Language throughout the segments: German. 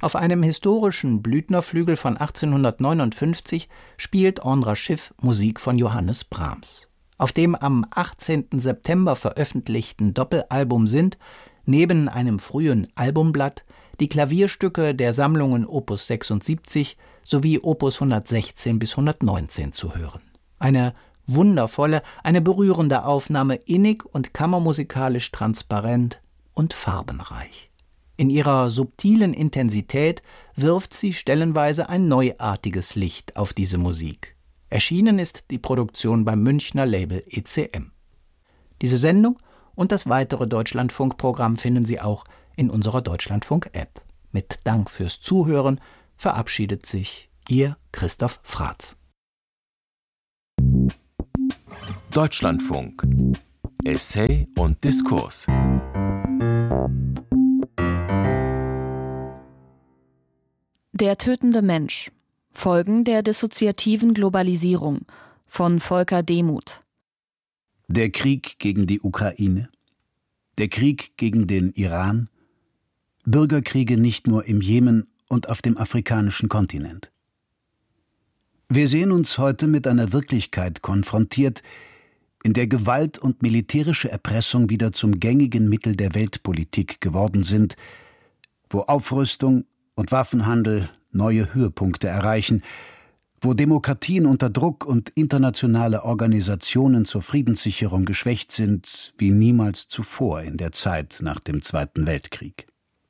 Auf einem historischen Blüthnerflügel von 1859 spielt Andras Schiff Musik von Johannes Brahms. Auf dem am 18. September veröffentlichten Doppelalbum sind, neben einem frühen Albumblatt, die Klavierstücke der Sammlungen Opus 76 sowie Opus 116 bis 119 zu hören. Eine wundervolle, eine berührende Aufnahme, innig und kammermusikalisch transparent und farbenreich. In ihrer subtilen Intensität wirft sie stellenweise ein neuartiges Licht auf diese Musik. Erschienen ist die Produktion beim Münchner Label ECM. Diese Sendung und das weitere Deutschlandfunk-Programm finden Sie auch in unserer Deutschlandfunk-App. Mit Dank fürs Zuhören verabschiedet sich Ihr Christoph Fratz. Deutschlandfunk. Essay und Diskurs. Der tötende Mensch. Folgen der dissoziativen Globalisierung von Volker Demuth. Der Krieg gegen die Ukraine, der Krieg gegen den Iran, Bürgerkriege nicht nur im Jemen und auf dem afrikanischen Kontinent. Wir sehen uns heute mit einer Wirklichkeit konfrontiert, in der Gewalt und militärische Erpressung wieder zum gängigen Mittel der Weltpolitik geworden sind, wo Aufrüstung und Waffenhandel neue Höhepunkte erreichen, wo Demokratien unter Druck und internationale Organisationen zur Friedenssicherung geschwächt sind wie niemals zuvor in der Zeit nach dem Zweiten Weltkrieg.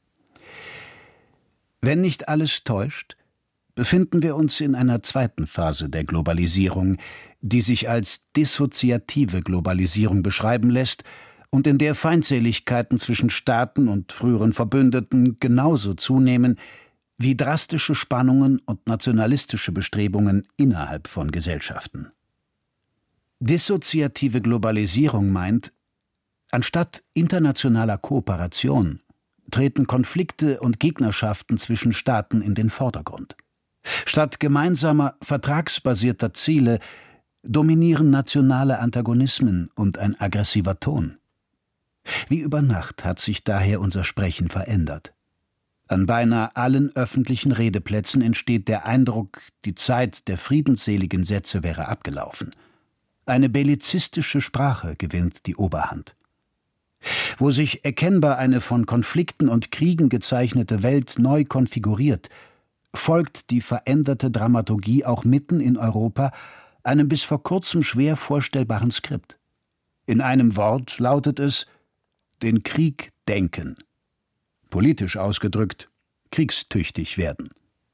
Wenn nicht alles täuscht, befinden wir uns in einer zweiten Phase der Globalisierung, die sich als dissoziative Globalisierung beschreiben lässt und in der Feindseligkeiten zwischen Staaten und früheren Verbündeten genauso zunehmen wie drastische Spannungen und nationalistische Bestrebungen innerhalb von Gesellschaften. Dissoziative Globalisierung meint, anstatt internationaler Kooperation treten Konflikte und Gegnerschaften zwischen Staaten in den Vordergrund. Statt gemeinsamer, vertragsbasierter Ziele dominieren nationale Antagonismen und ein aggressiver Ton. Wie über Nacht hat sich daher unser Sprechen verändert. An beinahe allen öffentlichen Redeplätzen entsteht der Eindruck, die Zeit der friedensseligen Sätze wäre abgelaufen. Eine bellizistische Sprache gewinnt die Oberhand. Wo sich erkennbar eine von Konflikten und Kriegen gezeichnete Welt neu konfiguriert, folgt die veränderte Dramaturgie auch mitten in Europa einem bis vor kurzem schwer vorstellbaren Skript. In einem Wort lautet es: den Krieg denken. Politisch ausgedrückt, kriegstüchtig werden.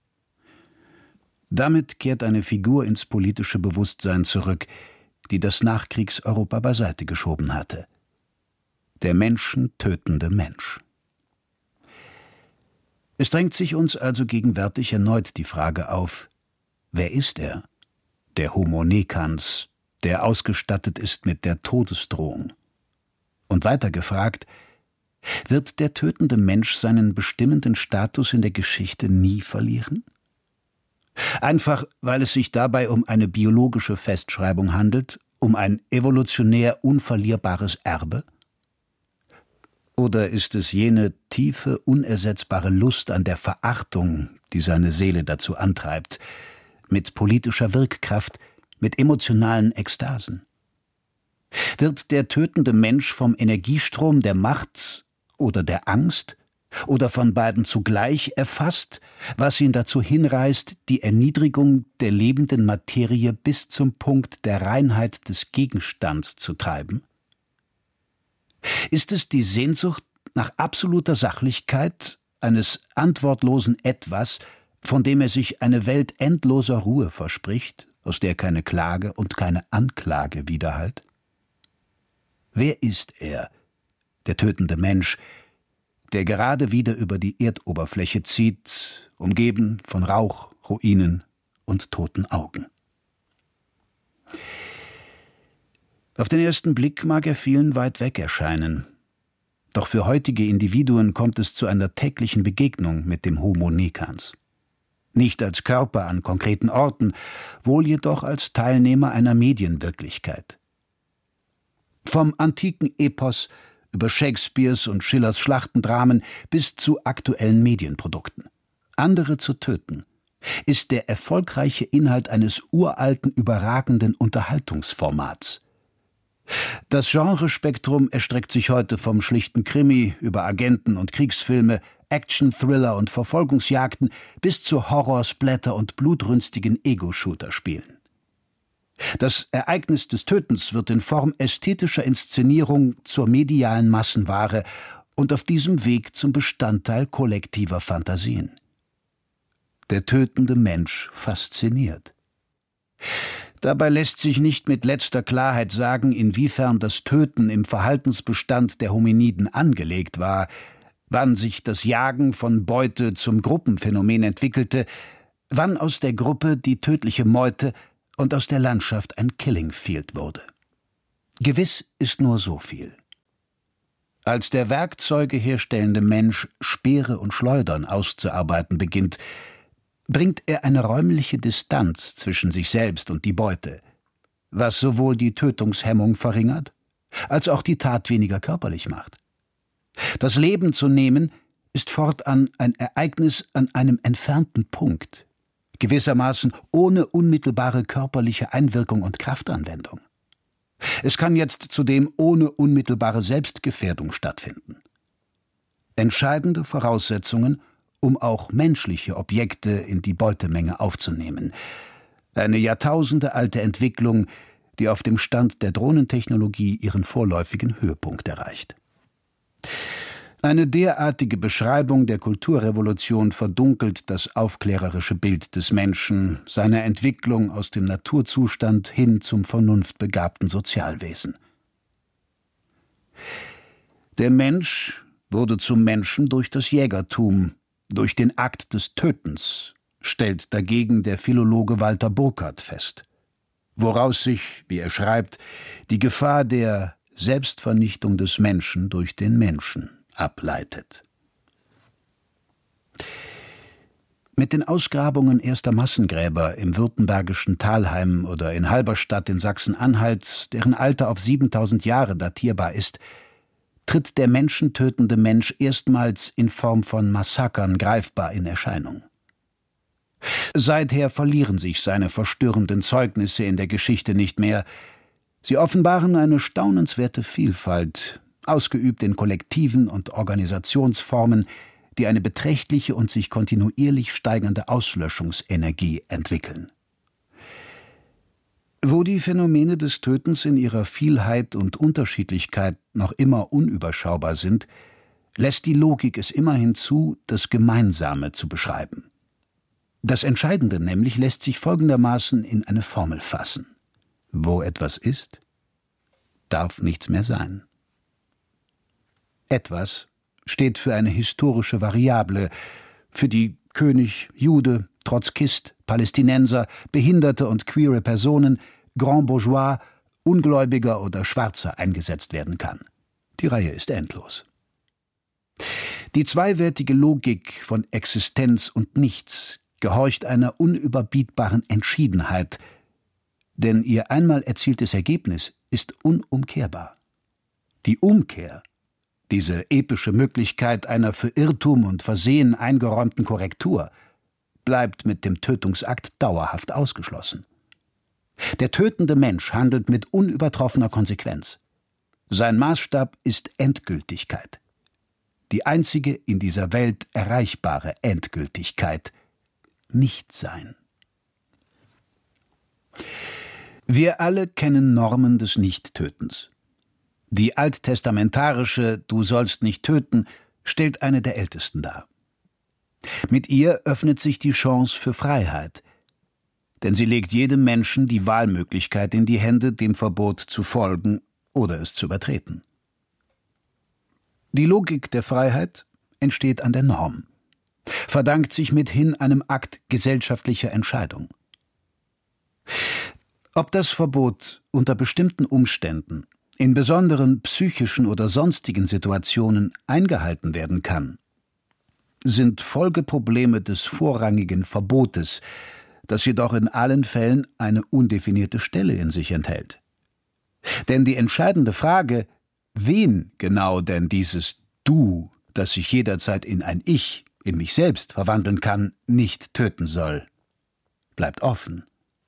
Damit kehrt eine Figur ins politische Bewusstsein zurück, die das Nachkriegseuropa beiseite geschoben hatte. Der menschentötende Mensch. Es drängt sich uns also gegenwärtig erneut die Frage auf: Wer ist er? Der Homo necans, der ausgestattet ist mit der Todesdrohung. Und weiter gefragt: Wird der tötende Mensch seinen bestimmenden Status in der Geschichte nie verlieren? Einfach, weil es sich dabei um eine biologische Festschreibung handelt, um ein evolutionär unverlierbares Erbe? Oder ist es jene tiefe, unersetzbare Lust an der Verachtung, die seine Seele dazu antreibt, mit politischer Wirkkraft, mit emotionalen Ekstasen? Wird der tötende Mensch vom Energiestrom der Macht oder der Angst oder von beiden zugleich erfasst, was ihn dazu hinreißt, die Erniedrigung der lebenden Materie bis zum Punkt der Reinheit des Gegenstands zu treiben? Ist es die Sehnsucht nach absoluter Sachlichkeit eines antwortlosen Etwas, von dem er sich eine Welt endloser Ruhe verspricht, aus der keine Klage und keine Anklage widerhallt? Wer ist er, der tötende Mensch, der gerade wieder über die Erdoberfläche zieht, umgeben von Rauch, Ruinen und toten Augen? Auf den ersten Blick mag er vielen weit weg erscheinen. Doch für heutige Individuen kommt es zu einer täglichen Begegnung mit dem Homo necans. Nicht als Körper an konkreten Orten, wohl jedoch als Teilnehmer einer Medienwirklichkeit. Vom antiken Epos über Shakespeares und Schillers Schlachtendramen bis zu aktuellen Medienprodukten. andere zu töten, ist der erfolgreiche Inhalt eines uralten, überragenden Unterhaltungsformats. Das Genrespektrum erstreckt sich heute vom schlichten Krimi über Agenten- und Kriegsfilme, Action-Thriller und Verfolgungsjagden bis zu Horror-, Splatter- und blutrünstigen Ego-Shooter-Spielen. Das Ereignis des Tötens wird in Form ästhetischer Inszenierung zur medialen Massenware und auf diesem Weg zum Bestandteil kollektiver Fantasien. Der tötende Mensch fasziniert. Dabei lässt sich nicht mit letzter Klarheit sagen, inwiefern das Töten im Verhaltensbestand der Hominiden angelegt war, wann sich das Jagen von Beute zum Gruppenphänomen entwickelte, wann aus der Gruppe die tödliche Meute und aus der Landschaft ein Killing Field wurde. Gewiss ist nur so viel. Als der Werkzeuge herstellende Mensch Speere und Schleudern auszuarbeiten beginnt, bringt er eine räumliche Distanz zwischen sich selbst und die Beute, was sowohl die Tötungshemmung verringert, als auch die Tat weniger körperlich macht. Das Leben zu nehmen ist fortan ein Ereignis an einem entfernten Punkt, gewissermaßen ohne unmittelbare körperliche Einwirkung und Kraftanwendung. Es kann jetzt zudem ohne unmittelbare Selbstgefährdung stattfinden. Entscheidende Voraussetzungen, um auch menschliche Objekte in die Beutemenge aufzunehmen. Eine jahrtausendealte Entwicklung, die auf dem Stand der Drohnentechnologie ihren vorläufigen Höhepunkt erreicht. Eine derartige Beschreibung der Kulturrevolution verdunkelt das aufklärerische Bild des Menschen, seiner Entwicklung aus dem Naturzustand hin zum vernunftbegabten Sozialwesen. Der Mensch wurde zum Menschen durch das Jägertum, durch den Akt des Tötens, stellt dagegen der Philologe Walter Burkhardt fest, woraus sich, wie er schreibt, die Gefahr der Selbstvernichtung des Menschen durch den Menschen ableitet. Mit den Ausgrabungen erster Massengräber im württembergischen Thalheim oder in Halberstadt in Sachsen-Anhalt, deren Alter auf 7000 Jahre datierbar ist, tritt der menschentötende Mensch erstmals in Form von Massakern greifbar in Erscheinung. Seither verlieren sich seine verstörenden Zeugnisse in der Geschichte nicht mehr. Sie offenbaren eine staunenswerte Vielfalt, ausgeübt in Kollektiven und Organisationsformen, die eine beträchtliche und sich kontinuierlich steigernde Auslöschungsenergie entwickeln. Wo die Phänomene des Tötens in ihrer Vielheit und Unterschiedlichkeit noch immer unüberschaubar sind, lässt die Logik es immerhin zu, das Gemeinsame zu beschreiben. Das Entscheidende nämlich lässt sich folgendermaßen in eine Formel fassen: Wo etwas ist, darf nichts mehr sein. Etwas steht für eine historische Variable, für die König, Jude, Trotzkist, Palästinenser, behinderte und queere Personen, Grand Bourgeois, Ungläubiger oder Schwarzer eingesetzt werden kann. Die Reihe ist endlos. Die zweiwertige Logik von Existenz und Nichts gehorcht einer unüberbietbaren Entschiedenheit, denn ihr einmal erzieltes Ergebnis ist unumkehrbar. Die Umkehr, diese epische Möglichkeit einer für Irrtum und Versehen eingeräumten Korrektur, bleibt mit dem Tötungsakt dauerhaft ausgeschlossen. Der tötende Mensch handelt mit unübertroffener Konsequenz. Sein Maßstab ist Endgültigkeit. Die einzige in dieser Welt erreichbare Endgültigkeit: Nichtsein. Wir alle kennen Normen des Nichttötens. Die alttestamentarische »Du sollst nicht töten« stellt eine der ältesten dar. Mit ihr öffnet sich die Chance für Freiheit, denn sie legt jedem Menschen die Wahlmöglichkeit in die Hände, dem Verbot zu folgen oder es zu übertreten. Die Logik der Freiheit entsteht an der Norm, verdankt sich mithin einem Akt gesellschaftlicher Entscheidung. Ob das Verbot unter bestimmten Umständen, in besonderen psychischen oder sonstigen Situationen eingehalten werden kann, sind Folgeprobleme des vorrangigen Verbotes, das jedoch in allen Fällen eine undefinierte Stelle in sich enthält. Denn die entscheidende Frage, wen genau denn dieses Du, das sich jederzeit in ein Ich, in mich selbst verwandeln kann, nicht töten soll, bleibt offen.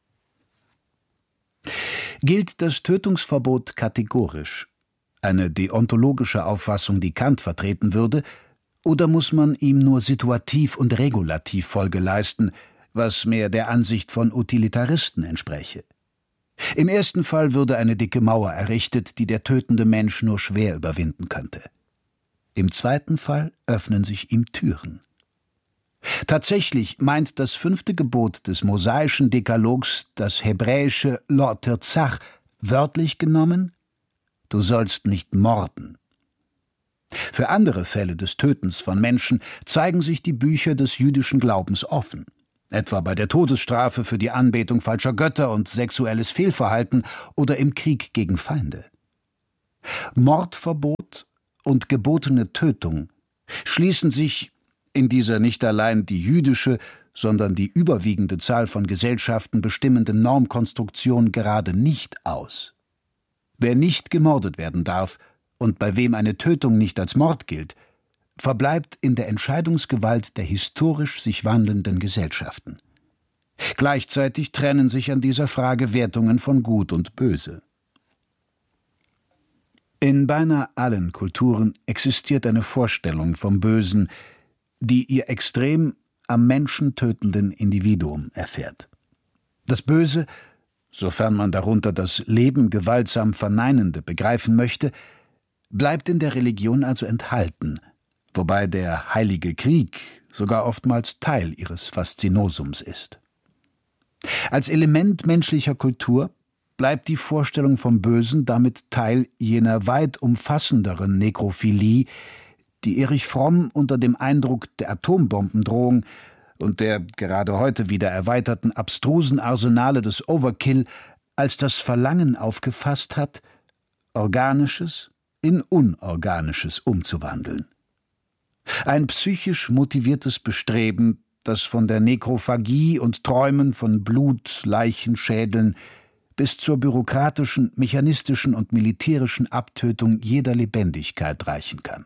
Gilt das Tötungsverbot kategorisch, eine deontologische Auffassung, die Kant vertreten würde, oder muss man ihm nur situativ und regulativ Folge leisten, was mehr der Ansicht von Utilitaristen entspräche? Im ersten Fall würde eine dicke Mauer errichtet, die der tötende Mensch nur schwer überwinden könnte. Im zweiten Fall öffnen sich ihm Türen. Tatsächlich meint das 5. Gebot des mosaischen Dekalogs das hebräische Lo tirzach wörtlich genommen: Du sollst nicht morden. Für andere Fälle des Tötens von Menschen zeigen sich die Bücher des jüdischen Glaubens offen, etwa bei der Todesstrafe für die Anbetung falscher Götter und sexuelles Fehlverhalten oder im Krieg gegen Feinde. Mordverbot und gebotene Tötung schließen sich in dieser nicht allein die jüdische, sondern die überwiegende Zahl von Gesellschaften bestimmenden Normkonstruktion gerade nicht aus. Wer nicht gemordet werden darf und bei wem eine Tötung nicht als Mord gilt, verbleibt in der Entscheidungsgewalt der historisch sich wandelnden Gesellschaften. Gleichzeitig trennen sich an dieser Frage Wertungen von Gut und Böse. In beinahe allen Kulturen existiert eine Vorstellung vom Bösen, die ihr Extrem am menschentötenden Individuum erfährt. Das Böse, sofern man darunter das Leben gewaltsam Verneinende begreifen möchte, bleibt in der Religion also enthalten, wobei der heilige Krieg sogar oftmals Teil ihres Faszinosums ist. Als Element menschlicher Kultur bleibt die Vorstellung vom Bösen damit Teil jener weit umfassenderen Nekrophilie, die Erich Fromm unter dem Eindruck der Atombombendrohung und der gerade heute wieder erweiterten abstrusen Arsenale des Overkill als das Verlangen aufgefasst hat, Organisches in Unorganisches umzuwandeln. Ein psychisch motiviertes Bestreben, das von der Nekrophagie und Träumen von Blut, Leichenschädeln bis zur bürokratischen, mechanistischen und militärischen Abtötung jeder Lebendigkeit reichen kann.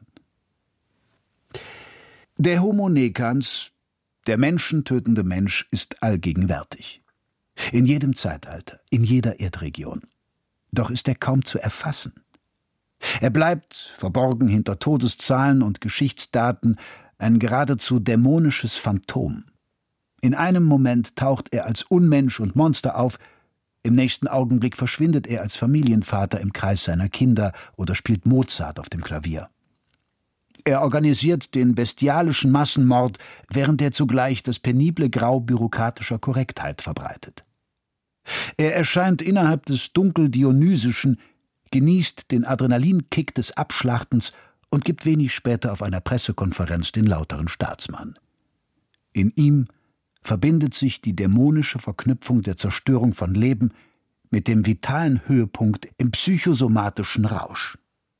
Der Homo necans, der menschentötende Mensch, ist allgegenwärtig. In jedem Zeitalter, in jeder Erdregion. Doch ist er kaum zu erfassen. Er bleibt, verborgen hinter Todeszahlen und Geschichtsdaten, ein geradezu dämonisches Phantom. In einem Moment taucht er als Unmensch und Monster auf, im nächsten Augenblick verschwindet er als Familienvater im Kreis seiner Kinder oder spielt Mozart auf dem Klavier. Er organisiert den bestialischen Massenmord, während er zugleich das penible Grau bürokratischer Korrektheit verbreitet. Er erscheint innerhalb des dunkel-dionysischen, genießt den Adrenalinkick des Abschlachtens und gibt wenig später auf einer Pressekonferenz den lauteren Staatsmann. In ihm verbindet sich die dämonische Verknüpfung der Zerstörung von Leben mit dem vitalen Höhepunkt im psychosomatischen Rausch.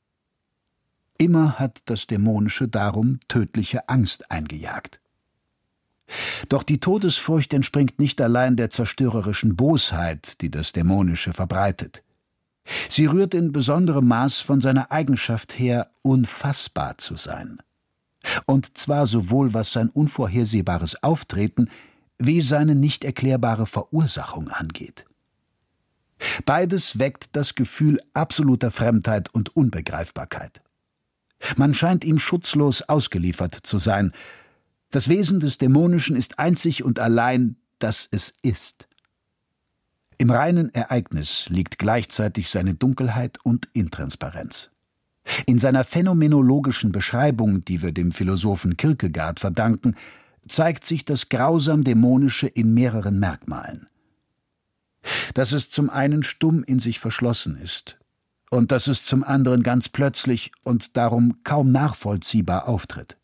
Immer hat das Dämonische darum tödliche Angst eingejagt. Doch die Todesfurcht entspringt nicht allein der zerstörerischen Bosheit, die das Dämonische verbreitet. Sie rührt in besonderem Maß von seiner Eigenschaft her, unfassbar zu sein. Und zwar sowohl was sein unvorhersehbares Auftreten wie seine nicht erklärbare Verursachung angeht. Beides weckt das Gefühl absoluter Fremdheit und Unbegreifbarkeit. Man scheint ihm schutzlos ausgeliefert zu sein. Das Wesen des Dämonischen ist einzig und allein, dass es ist. Im reinen Ereignis liegt gleichzeitig seine Dunkelheit und Intransparenz. In seiner phänomenologischen Beschreibung, die wir dem Philosophen Kierkegaard verdanken, zeigt sich das grausam Dämonische in mehreren Merkmalen. Dass es zum einen stumm in sich verschlossen ist und dass es zum anderen ganz plötzlich und darum kaum nachvollziehbar auftritt.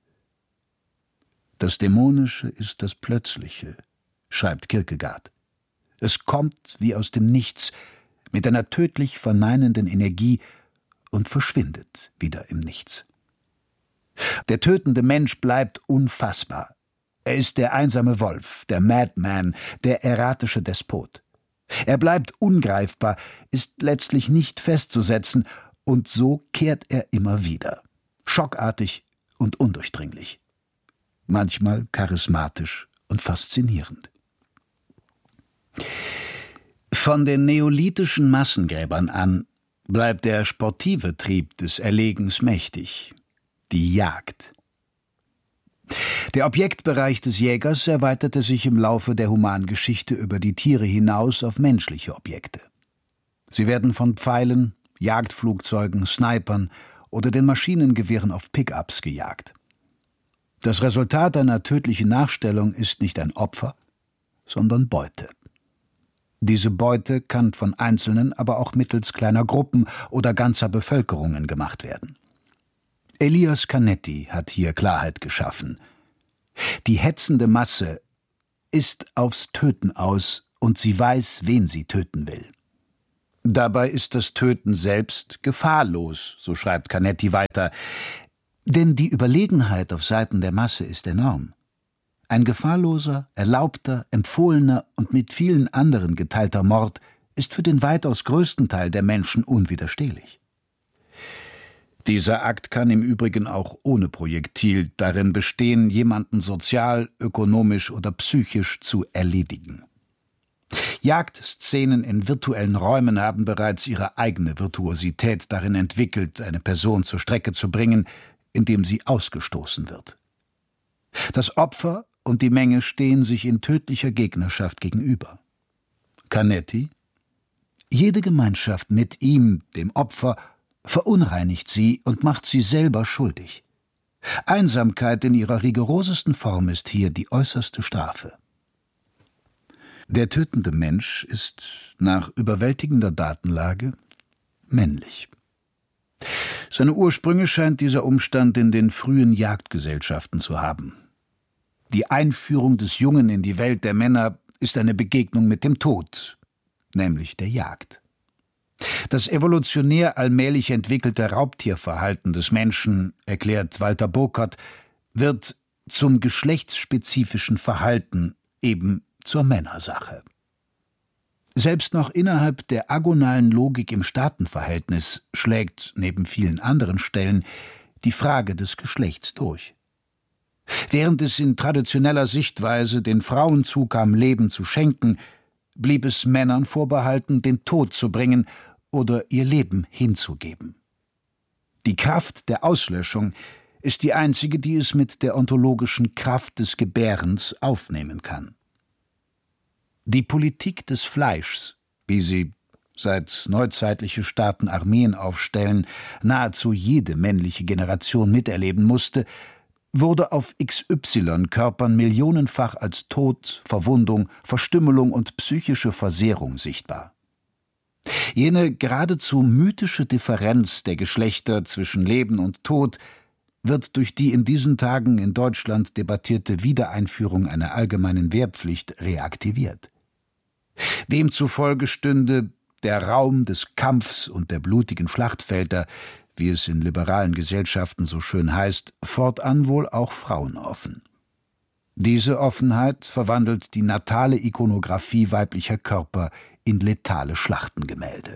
Das Dämonische ist das Plötzliche, schreibt Kierkegaard. Es kommt wie aus dem Nichts mit einer tödlich verneinenden Energie und verschwindet wieder im Nichts. Der tötende Mensch bleibt unfassbar. Er ist der einsame Wolf, der Madman, der erratische Despot. Er bleibt ungreifbar, ist letztlich nicht festzusetzen, und so kehrt er immer wieder. Schockartig und undurchdringlich. manchmal charismatisch und faszinierend. Von den neolithischen Massengräbern an bleibt der sportive Trieb des Erlegens mächtig, die Jagd. Der Objektbereich des Jägers erweiterte sich im Laufe der Humangeschichte über die Tiere hinaus auf menschliche Objekte. Sie werden von Pfeilen, Jagdflugzeugen, Snipern oder den Maschinengewehren auf Pickups gejagt. Das Resultat einer tödlichen Nachstellung ist nicht ein Opfer, sondern Beute. Diese Beute kann von Einzelnen, aber auch mittels kleiner Gruppen oder ganzer Bevölkerungen gemacht werden. Elias Canetti hat hier Klarheit geschaffen. Die hetzende Masse ist aufs Töten aus und sie weiß, wen sie töten will. Dabei ist das Töten selbst gefahrlos, so schreibt Canetti weiter, denn die Überlegenheit auf Seiten der Masse ist enorm. Ein gefahrloser, erlaubter, empfohlener und mit vielen anderen geteilter Mord ist für den weitaus größten Teil der Menschen unwiderstehlich. Dieser Akt kann im Übrigen auch ohne Projektil darin bestehen, jemanden sozial, ökonomisch oder psychisch zu erledigen. Jagdszenen in virtuellen Räumen haben bereits ihre eigene Virtuosität darin entwickelt, eine Person zur Strecke zu bringen, indem sie ausgestoßen wird. Das Opfer und die Menge stehen sich in tödlicher Gegnerschaft gegenüber. Canetti: Jede Gemeinschaft mit ihm, dem Opfer, verunreinigt sie und macht sie selber schuldig. Einsamkeit in ihrer rigorosesten Form ist hier die äußerste Strafe. Der tötende Mensch ist nach überwältigender Datenlage männlich. Seine Ursprünge scheint dieser Umstand in den frühen Jagdgesellschaften zu haben. Die Einführung des Jungen in die Welt der Männer ist eine Begegnung mit dem Tod, nämlich der Jagd. Das evolutionär allmählich entwickelte Raubtierverhalten des Menschen, erklärt Walter Burkert, wird zum geschlechtsspezifischen Verhalten, eben zur Männersache. Selbst noch innerhalb der agonalen Logik im Staatenverhältnis schlägt, neben vielen anderen Stellen, die Frage des Geschlechts durch. Während es in traditioneller Sichtweise den Frauen zukam, Leben zu schenken, blieb es Männern vorbehalten, den Tod zu bringen oder ihr Leben hinzugeben. Die Kraft der Auslöschung ist die einzige, die es mit der ontologischen Kraft des Gebärens aufnehmen kann. Die Politik des Fleischs, wie sie, seit neuzeitliche Staaten Armeen aufstellen, nahezu jede männliche Generation miterleben musste, wurde auf XY-Körpern millionenfach als Tod, Verwundung, Verstümmelung und psychische Versehrung sichtbar. Jene geradezu mythische Differenz der Geschlechter zwischen Leben und Tod wird durch die in diesen Tagen in Deutschland debattierte Wiedereinführung einer allgemeinen Wehrpflicht reaktiviert. Demzufolge stünde der Raum des Kampfs und der blutigen Schlachtfelder, wie es in liberalen Gesellschaften so schön heißt, fortan wohl auch Frauen offen. Diese Offenheit verwandelt die natale Ikonographie weiblicher Körper in letale Schlachtengemälde.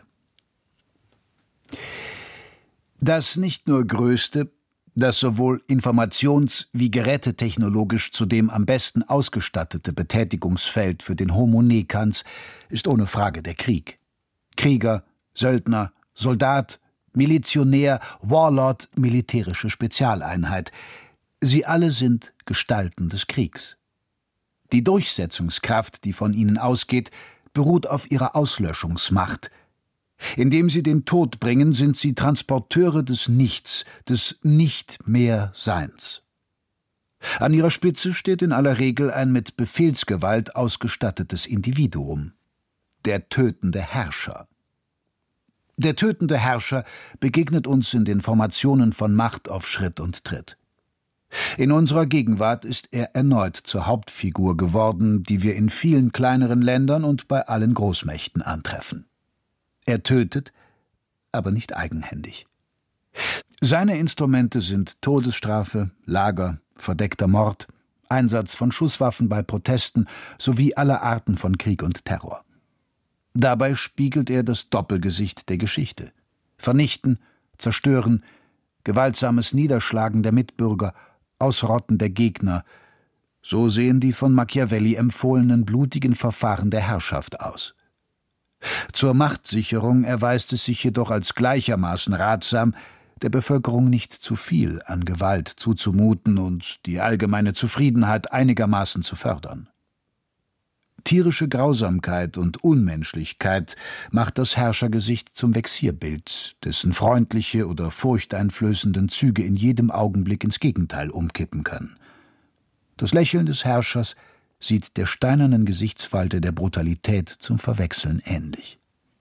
Das nicht nur größte, das sowohl informations- wie gerätetechnologisch zudem am besten ausgestattete Betätigungsfeld für den Homo necans ist ohne Frage der Krieg. Krieger, Söldner, Soldat, Milizionär, Warlord, militärische Spezialeinheit. Sie alle sind Gestalten des Kriegs. Die Durchsetzungskraft, die von ihnen ausgeht, beruht auf ihrer Auslöschungsmacht. Indem sie den Tod bringen, sind sie Transporteure des Nichts, des Nicht-mehr-Seins. An ihrer Spitze steht in aller Regel ein mit Befehlsgewalt ausgestattetes Individuum, der tötende Herrscher. Der tötende Herrscher begegnet uns in den Formationen von Macht auf Schritt und Tritt. In unserer Gegenwart ist er erneut zur Hauptfigur geworden, die wir in vielen kleineren Ländern und bei allen Großmächten antreffen. Er tötet, aber nicht eigenhändig. Seine Instrumente sind Todesstrafe, Lager, verdeckter Mord, Einsatz von Schusswaffen bei Protesten sowie aller Arten von Krieg und Terror. Dabei spiegelt er das Doppelgesicht der Geschichte: Vernichten, Zerstören, gewaltsames Niederschlagen der Mitbürger, Ausrotten der Gegner. So sehen die von Machiavelli empfohlenen blutigen Verfahren der Herrschaft aus. Zur Machtsicherung erweist es sich jedoch als gleichermaßen ratsam, der Bevölkerung nicht zu viel an Gewalt zuzumuten und die allgemeine Zufriedenheit einigermaßen zu fördern. Tierische Grausamkeit und Unmenschlichkeit macht das Herrschergesicht zum Vexierbild, dessen freundliche oder furchteinflößenden Züge in jedem Augenblick ins Gegenteil umkippen können. Das Lächeln des Herrschers sieht der steinernen Gesichtsfalte der Brutalität zum Verwechseln ähnlich.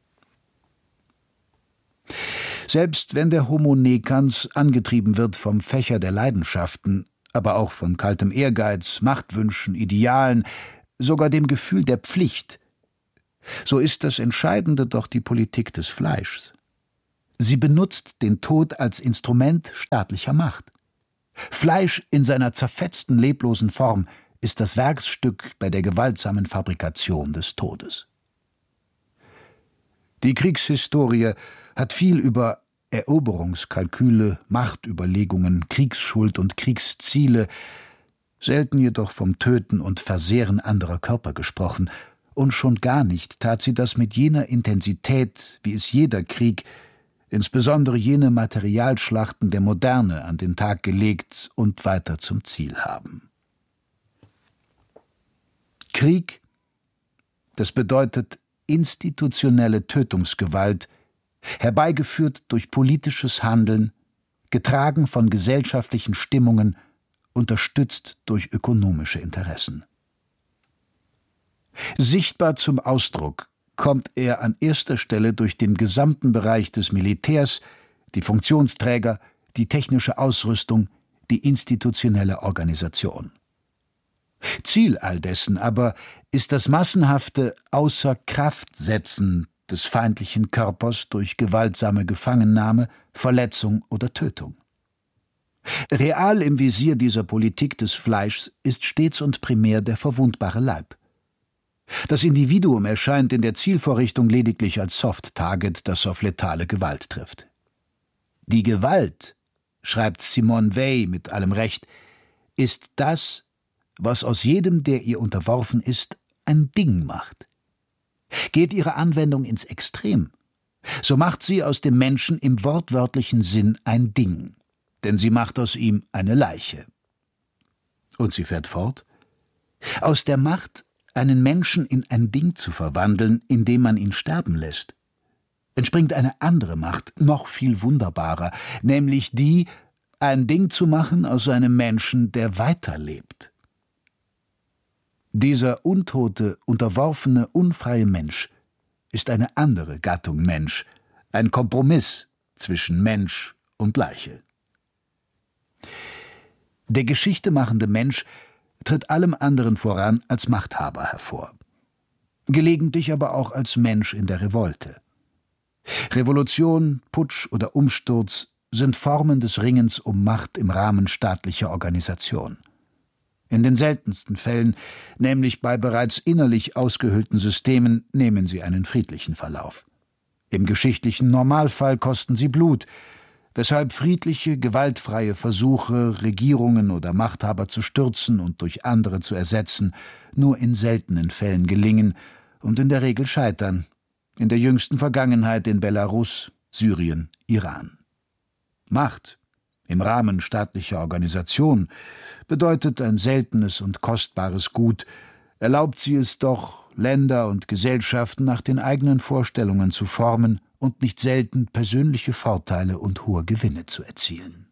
Selbst wenn der Homo necans angetrieben wird vom Fächer der Leidenschaften, aber auch von kaltem Ehrgeiz, Machtwünschen, Idealen, sogar dem Gefühl der Pflicht, so ist das Entscheidende doch die Politik des Fleischs. Sie benutzt den Tod als Instrument staatlicher Macht. Fleisch in seiner zerfetzten, leblosen Form ist das Werkstück bei der gewaltsamen Fabrikation des Todes. Die Kriegshistorie hat viel über Eroberungskalküle, Machtüberlegungen, Kriegsschuld und Kriegsziele, selten jedoch vom Töten und Versehren anderer Körper gesprochen, und schon gar nicht tat sie das mit jener Intensität, wie es jeder Krieg, insbesondere jene Materialschlachten der Moderne, an den Tag gelegt und weiter zum Ziel haben. Krieg, das bedeutet institutionelle Tötungsgewalt, herbeigeführt durch politisches Handeln, getragen von gesellschaftlichen Stimmungen, unterstützt durch ökonomische Interessen. Sichtbar zum Ausdruck kommt er an erster Stelle durch den gesamten Bereich des Militärs, die Funktionsträger, die technische Ausrüstung, die institutionelle Organisation. Ziel all dessen aber ist das massenhafte Außer-Kraft-Setzen des feindlichen Körpers durch gewaltsame Gefangennahme, Verletzung oder Tötung. Real im Visier dieser Politik des Fleischs ist stets und primär der verwundbare Leib. Das Individuum erscheint in der Zielvorrichtung lediglich als Soft-Target, das auf letale Gewalt trifft. Die Gewalt, schreibt Simone Weil mit allem Recht, ist das, was aus jedem, der ihr unterworfen ist, ein Ding macht. Geht ihre Anwendung ins Extrem, so macht sie aus dem Menschen im wortwörtlichen Sinn ein Ding, denn sie macht aus ihm eine Leiche. Und sie fährt fort: Aus der Macht, einen Menschen in ein Ding zu verwandeln, indem man ihn sterben lässt, entspringt eine andere Macht, noch viel wunderbarer, nämlich die, ein Ding zu machen aus einem Menschen, der weiterlebt. Dieser untote, unterworfene, unfreie Mensch ist eine andere Gattung Mensch, ein Kompromiss zwischen Mensch und Leiche. Der geschichtemachende Mensch tritt allem anderen voran als Machthaber hervor. Gelegentlich aber auch als Mensch in der Revolte. Revolution, Putsch oder Umsturz sind Formen des Ringens um Macht im Rahmen staatlicher Organisation. In den seltensten Fällen, nämlich bei bereits innerlich ausgehöhlten Systemen, nehmen sie einen friedlichen Verlauf. Im geschichtlichen Normalfall kosten sie Blut, weshalb friedliche, gewaltfreie Versuche, Regierungen oder Machthaber zu stürzen und durch andere zu ersetzen, nur in seltenen Fällen gelingen und in der Regel scheitern, in der jüngsten Vergangenheit in Belarus, Syrien, Iran. Macht im Rahmen staatlicher Organisation bedeutet ein seltenes und kostbares Gut, erlaubt sie es doch, Länder und Gesellschaften nach den eigenen Vorstellungen zu formen und nicht selten persönliche Vorteile und hohe Gewinne zu erzielen.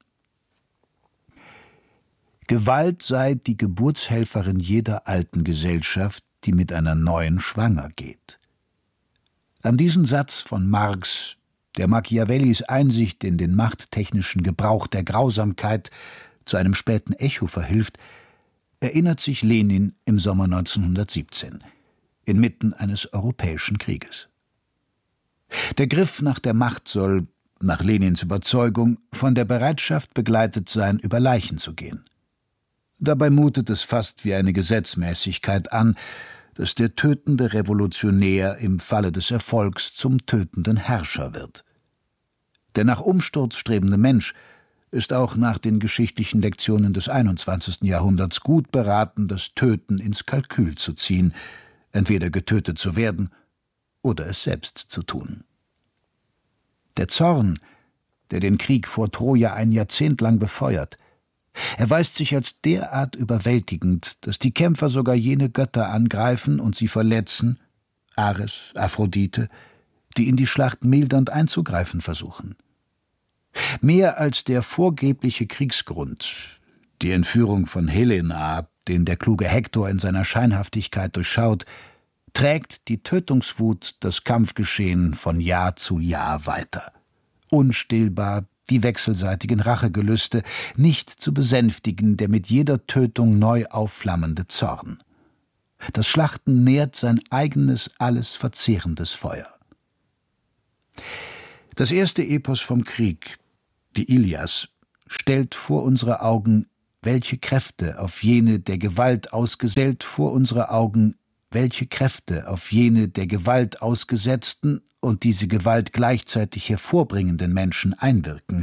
Gewalt sei die Geburtshelferin jeder alten Gesellschaft, die mit einer neuen schwanger geht. An diesen Satz von Marx, der Machiavellis Einsicht in den machttechnischen Gebrauch der Grausamkeit zu einem späten Echo verhilft, erinnert sich Lenin im Sommer 1917, inmitten eines europäischen Krieges. Der Griff nach der Macht soll, nach Lenins Überzeugung, von der Bereitschaft begleitet sein, über Leichen zu gehen. Dabei mutet es fast wie eine Gesetzmäßigkeit an, dass der tötende Revolutionär im Falle des Erfolgs zum tötenden Herrscher wird. Der nach Umsturz strebende Mensch ist auch nach den geschichtlichen Lektionen des 21. Jahrhunderts gut beraten, das Töten ins Kalkül zu ziehen, entweder getötet zu werden oder es selbst zu tun. Der Zorn, der den Krieg vor Troja ein Jahrzehnt lang befeuert, erweist sich als derart überwältigend, dass die Kämpfer sogar jene Götter angreifen und sie verletzen, Ares, Aphrodite, die in die Schlacht mildernd einzugreifen versuchen. Mehr als der vorgebliche Kriegsgrund, die Entführung von Helena, den der kluge Hektor in seiner Scheinhaftigkeit durchschaut, trägt die Tötungswut das Kampfgeschehen von Jahr zu Jahr weiter. Unstillbar die wechselseitigen Rachegelüste, nicht zu besänftigen der mit jeder Tötung neu aufflammende Zorn. Das Schlachten nährt sein eigenes, alles verzehrendes Feuer. Das erste Epos vom Krieg, die Ilias, stellt vor unsere Augen, welche Kräfte auf jene der Gewalt ausgesetzten und diese Gewalt gleichzeitig hervorbringenden Menschen einwirken,